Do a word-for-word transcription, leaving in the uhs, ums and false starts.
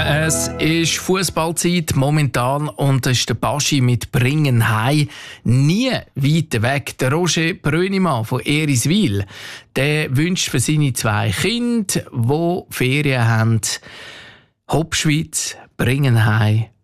Es ist Fußballzeit momentan und es ist der Baschi mit Bringenheim nie weit weg. Der Roger Brönimann von Eriswil, der wünscht für seine zwei Kinder, die Ferien haben, Hauptschweiz, Bringenheim